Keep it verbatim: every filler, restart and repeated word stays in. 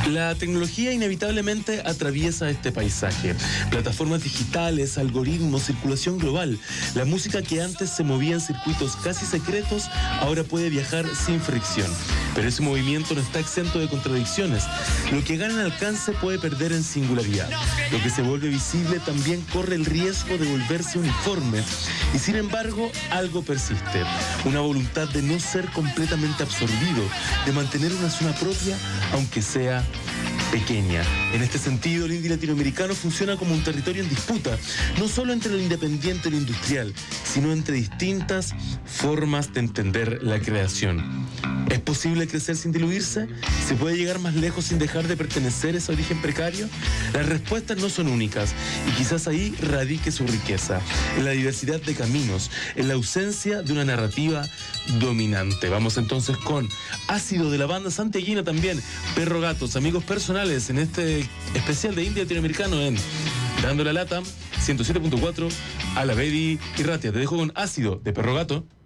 La tecnología inevitablemente atraviesa este paisaje. Plataformas digitales, algoritmos, circulación global. La música que antes se movía en circuitos casi secretos, ahora puede viajar sin fricción. Pero ese movimiento no está exento de contradicciones. Lo que gana en alcance puede perder en singularidad. Lo que se vuelve visible también corre el riesgo de volverse uniforme. Y sin embargo, algo persiste. Una voluntad de no ser completamente absorbido, de mantener una zona propia, aunque sea pequeña. En este sentido, el indie latinoamericano funciona como un territorio en disputa, no solo entre lo independiente y lo industrial, sino entre distintas formas de entender la creación. ¿Es posible crecer sin diluirse? ¿Se puede llegar más lejos sin dejar de pertenecer a ese origen precario? Las respuestas no son únicas, y quizás ahí radique su riqueza, en la diversidad de caminos, en la ausencia de una narrativa dominante. Vamos entonces con Ácido, de la banda santiaguina también, Perro Gatos, amigos personales, en este especial de indie latinoamericano en Dando la Lata, ciento siete punto cuatro, a la Bedi y Ratia. Te dejo con Ácido, de Perro Gato.